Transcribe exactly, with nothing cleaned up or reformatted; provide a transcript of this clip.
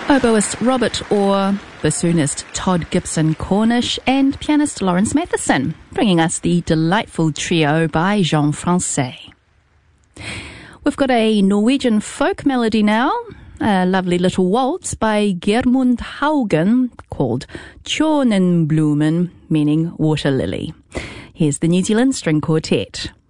Oboist Robert Orr, bassoonist Todd Gibson Cornish, and pianist Lawrence Matheson, bringing us the delightful trio by Jean Francais. We've got a Norwegian folk melody now, a lovely little waltz by Gjermund Haugen called Tjornenblumen, meaning water lily. Here's the New Zealand String Quartet.